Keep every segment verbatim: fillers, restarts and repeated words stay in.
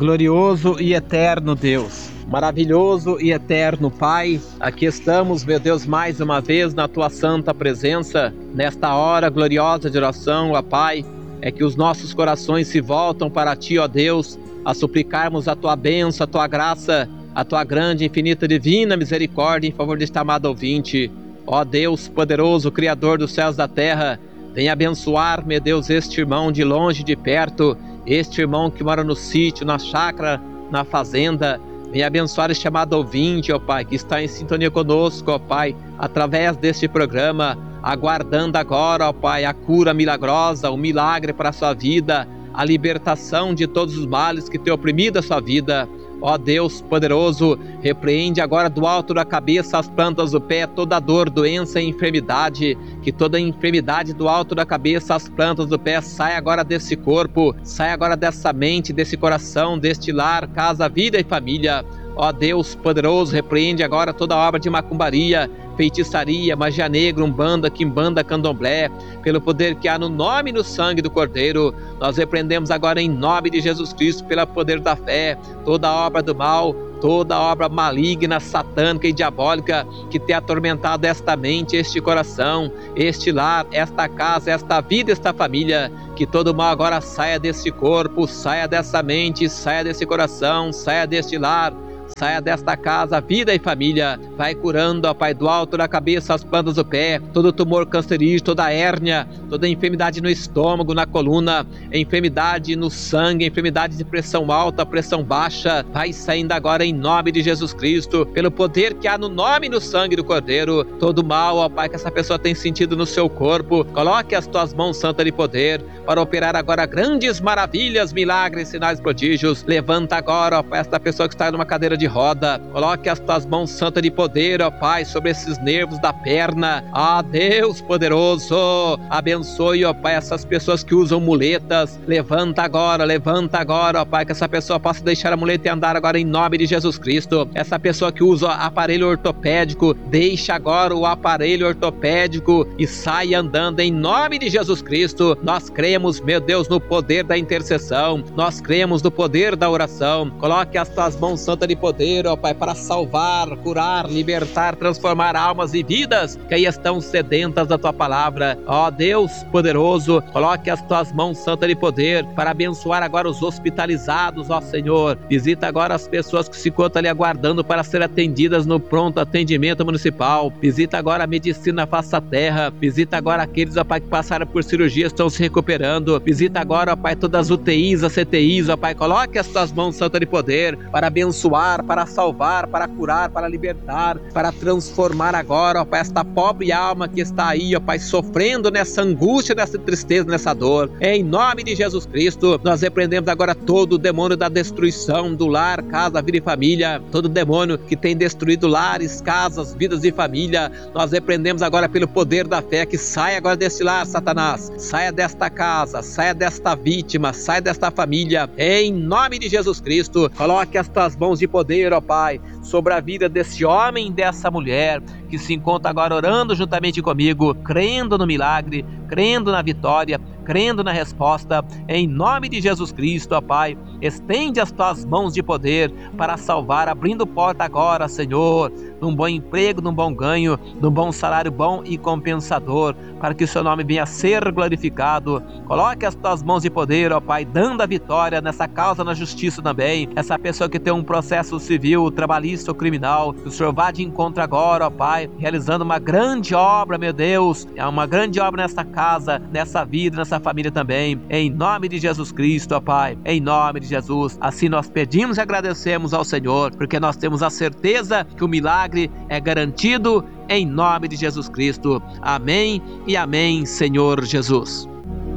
Glorioso e eterno Deus, maravilhoso e eterno Pai, aqui estamos, meu Deus, mais uma vez na Tua santa presença, nesta hora gloriosa de oração, ó Pai, é que os nossos corações se voltam para Ti, ó Deus, a suplicarmos a Tua bênção, a Tua graça, a Tua grande, infinita, divina misericórdia em favor deste amado ouvinte. Ó Deus poderoso, Criador dos céus e da terra, venha abençoar, meu Deus, este irmão de longe e de perto, este irmão que mora no sítio, na chácara, na fazenda. Venha abençoar este amado ouvinte, ó Pai, que está em sintonia conosco, ó Pai, através deste programa, aguardando agora, ó Pai, a cura milagrosa, o milagre para a sua vida, a libertação de todos os males que têm oprimido a sua vida. Ó Deus poderoso, repreende agora do alto da cabeça às plantas do pé toda dor, doença e enfermidade, que toda enfermidade do alto da cabeça às plantas do pé saia agora desse corpo, saia agora dessa mente, desse coração, deste lar, casa, vida e família. Ó Deus poderoso, repreende agora toda obra de macumbaria, feitiçaria, magia negra, umbanda, quimbanda, candomblé, pelo poder que há no nome e no sangue do Cordeiro. Nós repreendemos agora em nome de Jesus Cristo, pelo poder da fé, toda obra do mal, toda obra maligna, satânica e diabólica que tem atormentado esta mente, este coração, este lar, esta casa, esta vida, esta família. Que todo mal agora saia desse corpo, saia dessa mente, saia desse coração, saia deste lar, saia desta casa, vida e família. Vai curando, ó Pai, do alto da cabeça às plantas do pé, todo tumor cancerígeno, toda hérnia, toda enfermidade no estômago, na coluna, enfermidade no sangue, enfermidade de pressão alta, pressão baixa, vai saindo agora em nome de Jesus Cristo, pelo poder que há no nome e no sangue do Cordeiro. Todo mal, ó Pai, que essa pessoa tem sentido no seu corpo, coloque as tuas mãos santas de poder para operar agora grandes maravilhas, milagres, sinais, prodígios. Levanta agora, ó Pai, esta pessoa que está numa cadeira de roda, coloque as tuas mãos santas de poder, ó Pai, sobre esses nervos da perna. Ah, Deus poderoso, abençoe, ó Pai, essas pessoas que usam muletas. Levanta agora, levanta agora, ó Pai, que essa pessoa possa deixar a muleta e andar agora em nome de Jesus Cristo. Essa pessoa que usa aparelho ortopédico, deixa agora o aparelho ortopédico e sai andando em nome de Jesus Cristo. Nós cremos, meu Deus, no poder da intercessão, nós cremos no poder da oração. Coloque as tuas mãos santas de poder, ó Pai, para salvar, curar, libertar, transformar almas e vidas que aí estão sedentas da Tua palavra. Ó Deus poderoso, coloque as Tuas mãos santas de poder para abençoar agora os hospitalizados, ó Senhor. Visita agora as pessoas que se encontram ali aguardando para ser atendidas no pronto atendimento municipal. Visita agora a medicina face à terra. Visita agora aqueles, ó Pai, que passaram por cirurgia, estão se recuperando. Visita agora, ó Pai, todas as U T Is, as C T Is, ó Pai, coloque as Tuas mãos santas de poder para abençoar, para salvar, para curar, para libertar, para transformar agora, ó Pai, esta pobre alma que está aí, ó Pai, sofrendo nessa angústia, nessa tristeza, nessa dor. Em nome de Jesus Cristo, nós repreendemos agora todo o demônio da destruição do lar, casa, vida e família, todo demônio que tem destruído lares, casas, vidas e família. Nós repreendemos agora pelo poder da fé, que saia agora desse lar, Satanás, saia desta casa, saia desta vítima, saia desta família. Em nome de Jesus Cristo, coloque as Tuas mãos de poder, ó Pai, sobre a vida desse homem e dessa mulher que se encontra agora orando juntamente comigo, crendo no milagre, crendo na vitória, crendo na resposta. Em nome de Jesus Cristo, ó Pai, estende as Tuas mãos de poder para salvar, abrindo porta agora, Senhor, num bom emprego, num bom ganho, num bom salário bom e compensador, para que o Seu nome venha a ser glorificado. Coloque as Tuas mãos de poder, ó Pai, dando a vitória nessa causa, na justiça também. Essa pessoa que tem um processo civil, trabalhista ou criminal, que o Senhor vá de encontro agora, ó Pai, realizando uma grande obra, meu Deus, é uma grande obra nessa casa, nessa vida, nessa família também. Em nome de Jesus Cristo, ó Pai, em nome de Jesus. Assim nós pedimos e agradecemos ao Senhor, porque nós temos a certeza que o milagre é garantido em nome de Jesus Cristo. Amém e amém, Senhor Jesus.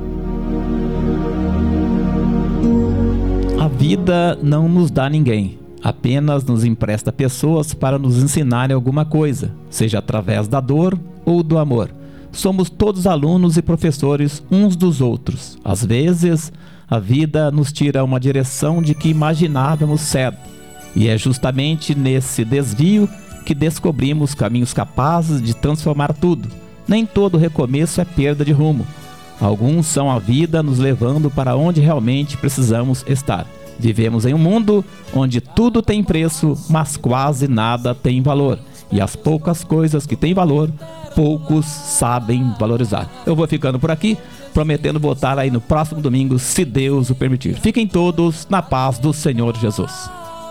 A vida não nos dá ninguém, apenas nos empresta pessoas para nos ensinarem alguma coisa, seja através da dor ou do amor. Somos todos alunos e professores uns dos outros. Às vezes, a vida nos tira uma direção de que imaginávamos certo, e é justamente nesse desvio que descobrimos caminhos capazes de transformar tudo. Nem todo recomeço é perda de rumo. Alguns são a vida nos levando para onde realmente precisamos estar. Vivemos em um mundo onde tudo tem preço, mas quase nada tem valor. E as poucas coisas que têm valor, poucos sabem valorizar. Eu vou ficando por aqui, prometendo voltar aí no próximo domingo, se Deus o permitir. Fiquem todos na paz do Senhor Jesus.